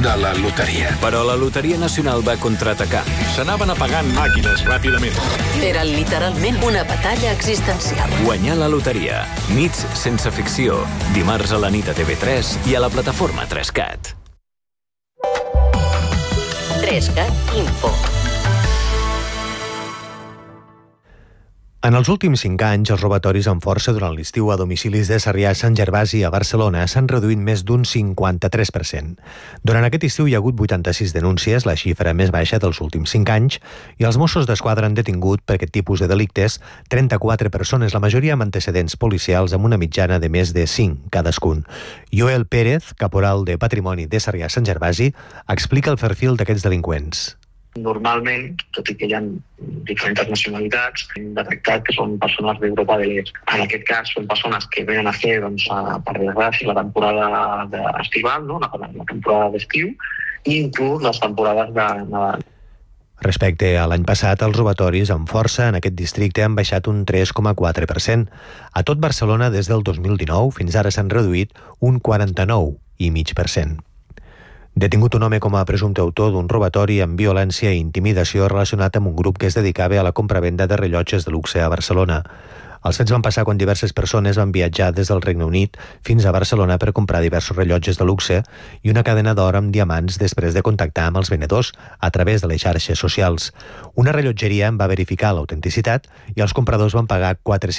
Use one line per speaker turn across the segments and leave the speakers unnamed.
de la loteria.
Però la Loteria Nacional va contraatacar.
S'anaven apagant màquines ràpidament.
Era literalment una batalla existencial.
Guanyar la loteria. Nits sense ficció. Dimarts a la nit a TV3 i a la plataforma 3CAT.
3CAT Info.
En els últims 5 anys, els robatoris amb força durant l'estiu a domicilis de Sarrià, Sant Gervasi i a Barcelona s'han reduït més d'un 53%. Durant aquest estiu hi ha hagut 86 denúncies, la xifra més baixa dels últims 5 anys, i els Mossos d'Esquadra han detingut per aquest tipus de delictes 34 persones, la majoria amb antecedents policials amb una mitjana de més de 5 cadascun. Joel Pérez, caporal de Patrimoni de Sarrià, Sant Gervasi, explica el perfil d'aquests delinqüents.
Normalment, tot i que hi ha diferents nacionalitats, hem detectat que són persones d'Europa de l'Est. En aquest cas, són persones que venen a fer, per desgràcia, la temporada estival, no? la temporada d'estiu, i inclús les temporades de Nadal.
Respecte a l'any passat, els robatoris amb força en aquest districte han baixat un 3,4%. A tot Barcelona, des del 2019, fins ara s'han reduït un 49,5%. Detingut un home com a presumpte autor d'un robatori amb violència i intimidació relacionat amb un grup que es dedicava a la compravenda de rellotges de luxe a Barcelona. Els fets van passar quan diverses persones van viatjar des del Regne Unit fins a Barcelona per comprar diversos rellotges de luxe i una cadena d'or amb diamants després de contactar amb els venedors a través de les xarxes socials. Una rellotgeria en va verificar l'autenticitat i els compradors van pagar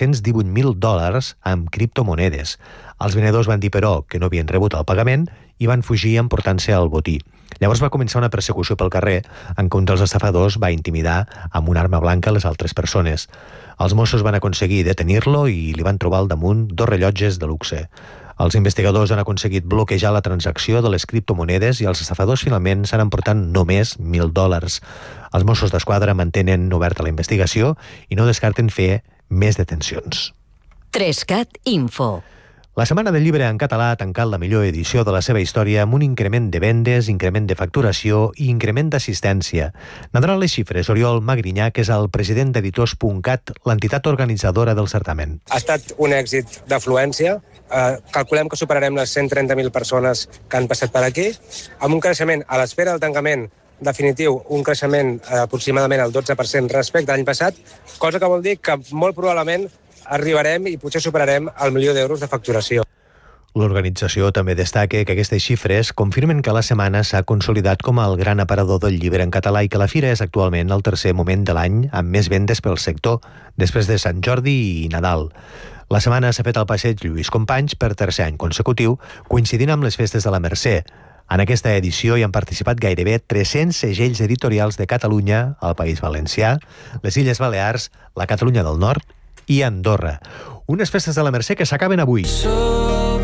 $418.000 amb criptomonedes. Els venedors van dir, però, que no havien rebut el pagament i van fugir emportant-se el botí. Llavors va començar una persecució pel carrer en què un dels estafadors va intimidar amb una arma blanca les altres persones. Els Mossos van aconseguir detenir-lo i li van trobar al damunt 2 rellotges de luxe. Els investigadors han aconseguit bloquejar la transacció de les criptomonedes i els estafadors finalment s'han emportat només $1.000. Els Mossos d'Esquadra mantenen oberta la investigació i no descarten fer més detencions.
3CAT Info.
La Setmana del Llibre en català ha tancat la millor edició de la seva història amb un increment de vendes, increment de facturació i increment d'assistència. N'ha les xifres Oriol Magrinyà, que és el president d'Editors.cat, l'entitat organitzadora del certamen.
Ha estat un èxit d'afluència. Calculem que superarem les 130.000 persones que han passat per aquí, amb un creixement a l'espera del tancament definitiu, un creixement aproximadament al 12% respecte a l'any passat, cosa que vol dir que molt probablement arribarem i potser superarem el $1.000.000 de facturació.
L'organització també destaca que aquestes xifres confirmen que la setmana s'ha consolidat com el gran aparador del llibre en català i que la fira és actualment el tercer moment de l'any amb més vendes pel sector, després de Sant Jordi i Nadal. La setmana s'ha fet al passeig Lluís Companys per tercer any consecutiu, coincidint amb les festes de la Mercè. En aquesta edició hi han participat gairebé 300 segells editorials de Catalunya, el País Valencià, les Illes Balears, la Catalunya del Nord i Andorra. Unes festes de la Mercè que s'acaben avui.
Soc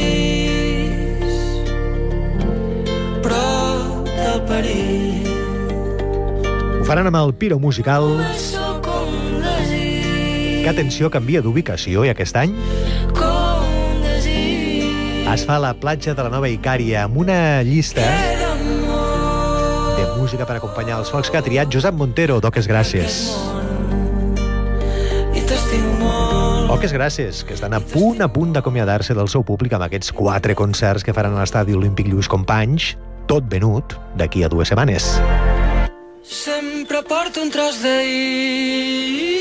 feliç prop del perill.
Ho faran amb el Piro Musical, que, atenció, canvia d'ubicació i aquest any es fa a la platja de la Nova Icària amb una llista de música per acompanyar els focs que ha triat Josep Montero. Doques gràcies. Poques gràcies, que estan a punt d'acomiadar-se del seu públic amb aquests 4 concerts que faran a l'Estadi Olímpic Lluís Companys, tot venut d'aquí a 2 setmanes.
Sempre porto un tros d'ahir.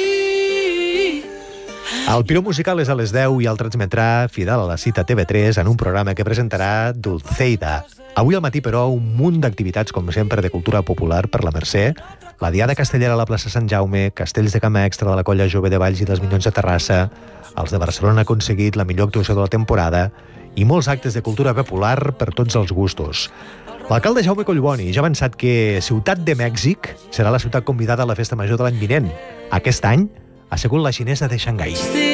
El Piro Musical és a les 10 i el transmetrà fidel a la cita TV3 en un programa que presentarà Dulceida. Avui al matí, però, un munt d'activitats, com sempre, de cultura popular per la Mercè, la Diada Castellera a la plaça Sant Jaume, Castells de Cama Extra de la Colla Jove de Valls i dels Minyons de Terrassa, els de Barcelona han aconseguit la millor actuació de la temporada i molts actes de cultura popular per tots els gustos. L'alcalde Jaume Collboni ja ha avançat que Ciutat de Mèxic serà la ciutat convidada a la festa major de l'any vinent. Aquest any ha sigut la xinesa de Xangai.